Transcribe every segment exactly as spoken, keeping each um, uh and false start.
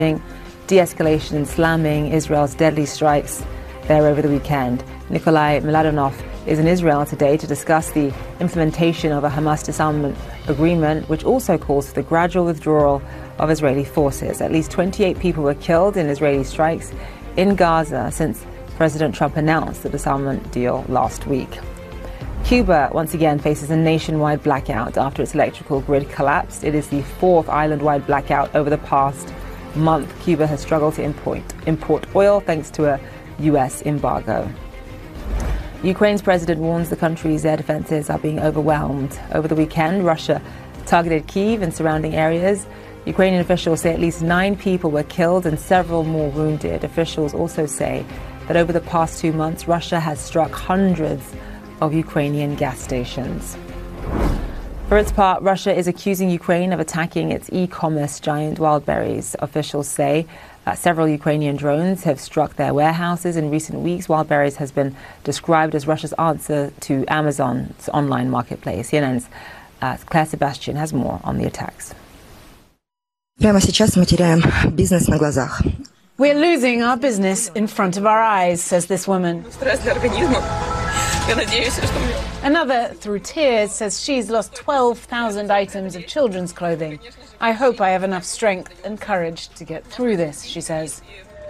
de-escalation and slamming Israel's deadly strikes there over the weekend. Nikolai Miladinov is in Israel today to discuss the implementation of a Hamas disarmament agreement, which also calls for the gradual withdrawal of Israeli forces. At least twenty-eight people were killed in Israeli strikes in Gaza since President Trump announced the disarmament deal last week. Cuba once again faces a nationwide blackout after its electrical grid collapsed. It is the fourth island-wide blackout over the past month. Cuba has struggled to import, import oil thanks to a U S embargo. Ukraine's president warns the country's air defenses are being overwhelmed. Over the weekend, Russia targeted Kyiv and surrounding areas. Ukrainian officials say at least nine people were killed and several more wounded. Officials also say that over the past two months, Russia has struck hundreds of Ukrainian gas stations. For its part, Russia is accusing Ukraine of attacking its e-commerce giant Wildberries. Officials say uh, several Ukrainian drones have struck their warehouses in recent weeks. Wildberries has been described as Russia's answer to Amazon's online marketplace. C N N's uh, Claire Sebastian has more on the attacks. Прямо сейчас мы теряем бизнес на глазах. We're losing our business in front of our eyes, says this woman. Another, through tears, says she's lost twelve thousand items of children's clothing. I hope I have enough strength and courage to get through this, she says.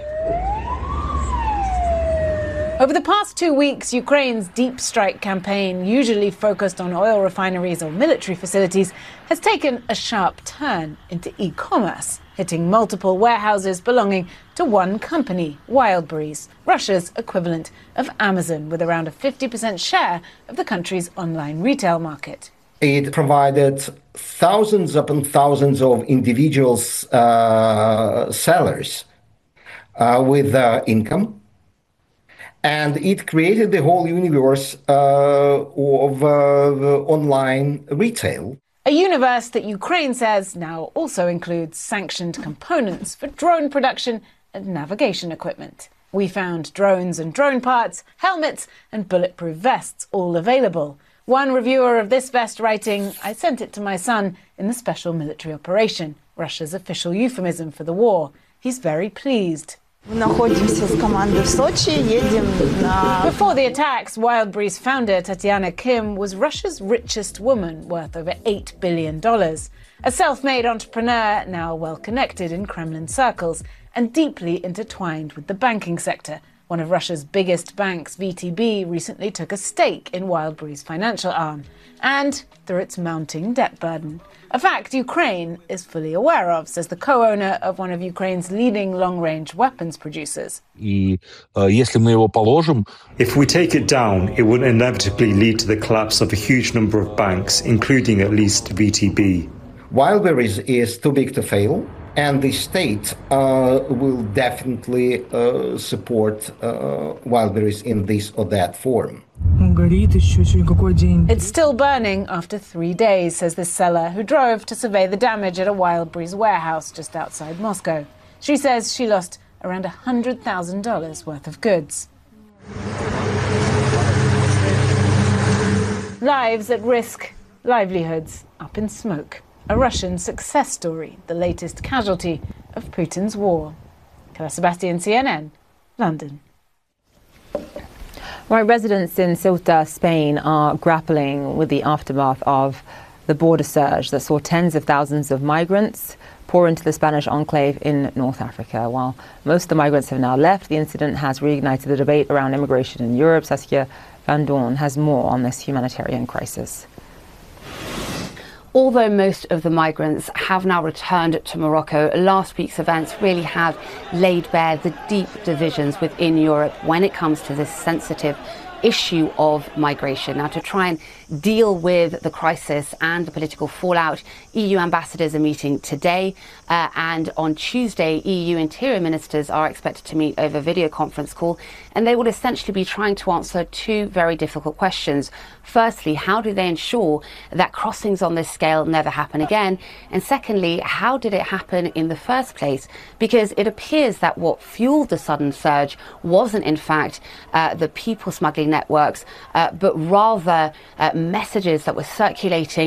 Over the past two weeks, Ukraine's deep strike campaign, usually focused on oil refineries or military facilities, has taken a sharp turn into e-commerce, hitting multiple warehouses belonging to one company, Wildberries, Russia's equivalent of Amazon, with around a fifty percent share of the country's online retail market. It provided thousands upon thousands of individuals, uh, sellers uh, with uh, income. And it created the whole universe uh, of uh, online retail. A universe that Ukraine says now also includes sanctioned components for drone production and navigation equipment. We found drones and drone parts, helmets and bulletproof vests all available. One reviewer of this vest writing, "I sent it to my son in the special military operation," Russia's official euphemism for the war. He's very pleased. Before the attacks, Wildberries founder Tatiana Kim was Russia's richest woman, worth over eight billion dollars. A self-made entrepreneur, now well-connected in Kremlin circles and deeply intertwined with the banking sector. One of Russia's biggest banks, V T B, recently took a stake in Wildberries' financial arm, and through its mounting debt burden. A fact Ukraine is fully aware of, says the co-owner of one of Ukraine's leading long-range weapons producers. If we take it down, it will inevitably lead to the collapse of a huge number of banks, including at least V T B. Wildberries is too big to fail, and the state uh, will definitely uh, support uh, Wildberries in this or that form. It's still burning after three days, says this seller, who drove to survey the damage at a Wildberries warehouse just outside Moscow. She says she lost around one hundred thousand dollars worth of goods. Lives at risk, livelihoods up in smoke. A Russian success story, the latest casualty of Putin's war. Claire Sebastian, C N N, London. Right, residents in Ceuta, Spain, are grappling with the aftermath of the border surge that saw tens of thousands of migrants pour into the Spanish enclave in North Africa. While most of the migrants have now left, the incident has reignited the debate around immigration in Europe. Saskia Van Doorn has more on this humanitarian crisis. Although most of the migrants have now returned to Morocco, last week's events really have laid bare the deep divisions within Europe when it comes to this sensitive issue of migration. Now, to try and deal with the crisis and the political fallout, E U ambassadors are meeting today, uh, and on Tuesday, E U interior ministers are expected to meet over video conference call, and they will essentially be trying to answer two very difficult questions. Firstly, how do they ensure that crossings on this scale never happen again? And secondly, how did it happen in the first place? Because it appears that what fueled the sudden surge wasn't, in fact, uh, the people smuggling networks, uh, but rather uh, messages that were circulating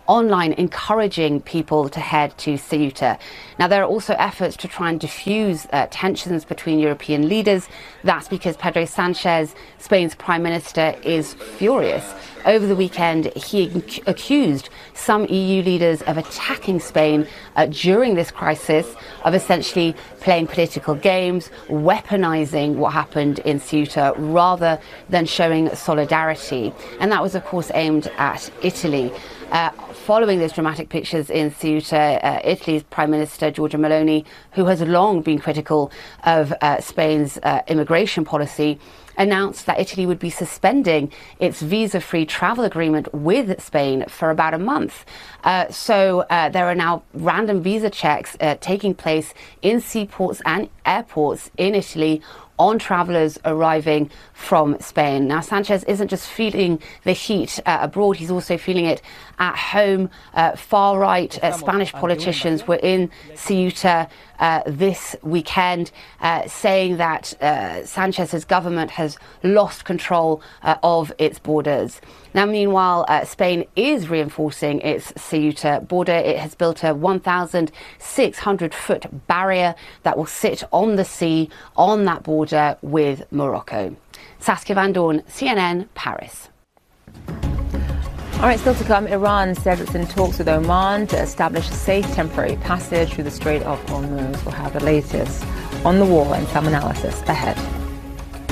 online encouraging people to head to Ceuta. Now, there are also efforts to try and diffuse uh, tensions between European leaders. That's because Pedro Sanchez, Spain's Prime Minister, is furious. Over the weekend, he ac- accused some E U leaders of attacking Spain uh, during this crisis, of essentially playing political games, weaponizing what happened in Ceuta rather than showing solidarity. And that was, of course, aimed at Italy. Uh, following those dramatic pictures in Ceuta, uh, Italy's Prime Minister Giorgia Meloni, who has long been critical of uh, Spain's uh, immigration policy, announced that Italy would be suspending its visa-free travel agreement with Spain for about a month. Uh, so uh, there are now random visa checks uh, taking place in seaports and airports in Italy on travellers arriving from Spain. Now, Sanchez isn't just feeling the heat uh, abroad, he's also feeling it at home. Uh, far-right uh, Spanish politicians were in Ceuta uh, this weekend, uh, saying that uh, Sanchez's government has lost control uh, of its borders. Now, meanwhile, uh, Spain is reinforcing its Ceuta border. It has built a one thousand six hundred foot barrier that will sit on the sea on that border with Morocco. Saskia Van Doorn, C N N, Paris. All right, still to come, Iran says it's in talks with Oman to establish a safe temporary passage through the Strait of Hormuz. We'll have the latest on the war and some analysis ahead.